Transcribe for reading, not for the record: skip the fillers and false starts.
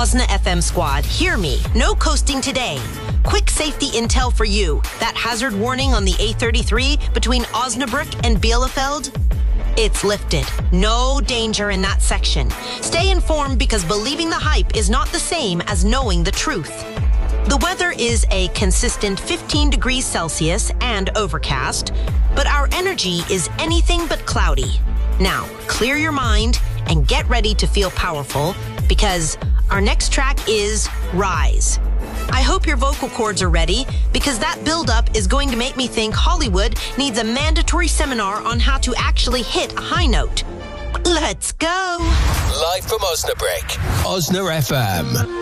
Osna FM squad, hear me. No coasting today. Quick safety intel for you. That hazard warning on the A33 between Osnabrück and Bielefeld? It's lifted. No danger in that section. Stay informed because believing the hype is not the same as knowing the truth. The weather is a consistent 15 degrees Celsius and overcast, but our energy is anything but cloudy. Now, clear your mind and get ready to feel powerful because our next track is Rise. I hope your vocal cords are ready because that build-up is going to make me think Hollywood needs a mandatory seminar on how to actually hit a high note. Let's go! Live from Osnabrück, Osna FM.